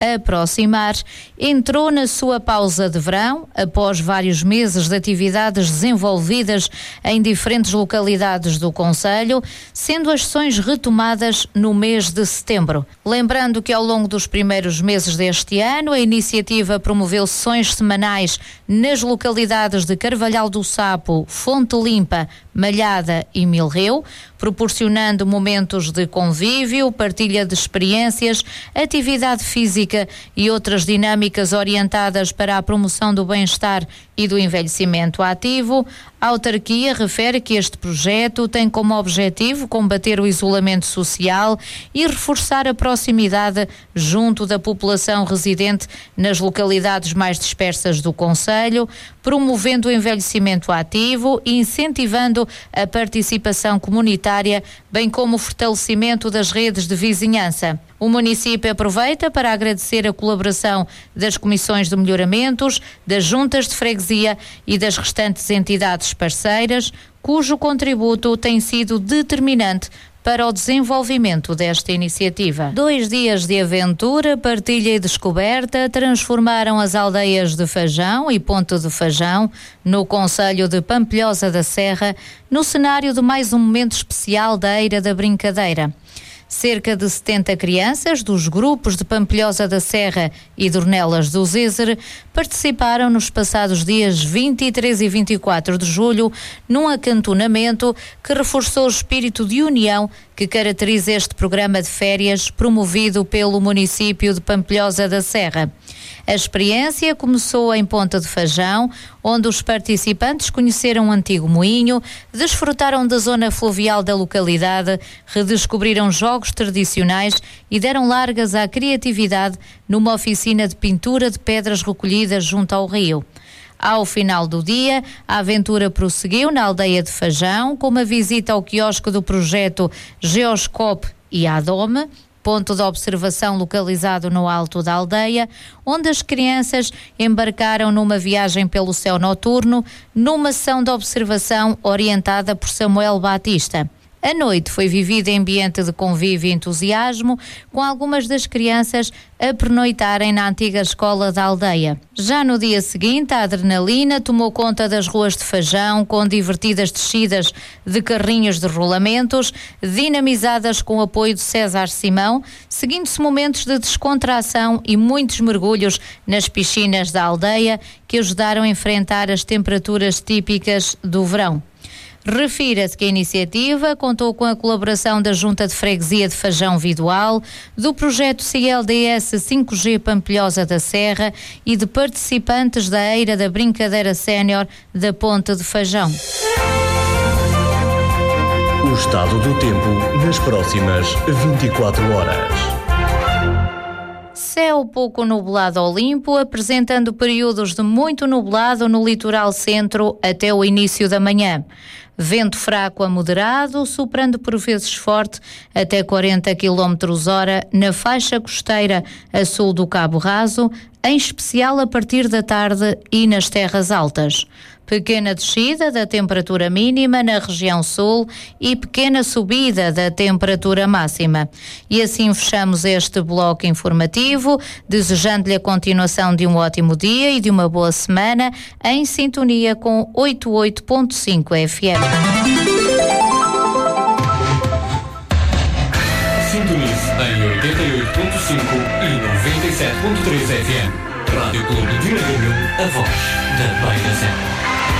a aproximar, entrou na sua pausa de verão, após vários meses de atividades desenvolvidas em diferentes localidades do concelho, sendo as sessões retomadas no mês de setembro. Lembrando que ao longo dos primeiros meses deste ano, a iniciativa promoveu sessões semanais nas localidades de Carvalhal do Sapo, Fonte Limpa, Malhada e Milreu, proporcionando momentos de convívio, partilha de experiências, atividade física e outras dinâmicas orientadas para a promoção do bem-estar e do envelhecimento ativo. A autarquia refere que este projeto tem como objetivo combater o isolamento social e reforçar a proximidade junto da população residente nas localidades mais dispersas do concelho, promovendo o envelhecimento ativo e incentivando a participação comunitária, bem como o fortalecimento das redes de vizinhança. O município aproveita para agradecer a colaboração das comissões de melhoramentos, das juntas de freguesia e das restantes entidades parceiras, cujo contributo tem sido determinante para o desenvolvimento desta iniciativa. 2 dias de aventura, partilha e descoberta transformaram as aldeias de Fajão e Ponte de Fajão, no concelho de Pampilhosa da Serra, no cenário de mais um momento especial da Eira da Brincadeira. Cerca de 70 crianças dos grupos de Pampilhosa da Serra e Dornelas do Zézer participaram nos passados dias 23 e 24 de julho num acantonamento que reforçou o espírito de união que caracteriza este programa de férias promovido pelo município de Pampilhosa da Serra. A experiência começou em Ponta de Fajão, onde os participantes conheceram um antigo moinho, desfrutaram da zona fluvial da localidade, redescobriram jogos tradicionais e deram largas à criatividade numa oficina de pintura de pedras recolhidas junto ao rio. Ao final do dia, a aventura prosseguiu na aldeia de Fajão, com uma visita ao quiosque do projeto Geoscope e Adome, ponto de observação localizado no alto da aldeia, onde as crianças embarcaram numa viagem pelo céu noturno, numa sessão de observação orientada por Samuel Batista. A noite foi vivida em ambiente de convívio e entusiasmo, com algumas das crianças a pernoitarem na antiga escola da aldeia. Já no dia seguinte, a adrenalina tomou conta das ruas de Fajão, com divertidas descidas de carrinhos de rolamentos, dinamizadas com o apoio de César Simão, seguindo-se momentos de descontração e muitos mergulhos nas piscinas da aldeia, que ajudaram a enfrentar as temperaturas típicas do verão. Refira-se que a iniciativa contou com a colaboração da Junta de Freguesia de Fajão Vidual, do projeto CLDS 5G Pampilhosa da Serra e de participantes da Eira da Brincadeira Sénior da Ponte de Fajão. O estado do tempo nas próximas 24 horas. Céu pouco nublado ao limpo, apresentando períodos de muito nublado no litoral centro até o início da manhã. Vento fraco a moderado, soprando por vezes forte até 40 km/h na faixa costeira a sul do Cabo Raso, em especial a partir da tarde e nas terras altas. Pequena descida da temperatura mínima na região sul e pequena subida da temperatura máxima. E assim fechamos este bloco informativo, desejando-lhe a continuação de um ótimo dia e de uma boa semana, em sintonia com 88.5 FM. Sintonize em 88.5 e 97.3 FM. Rádio Clube de Nagalhão, a voz da Beira Zero.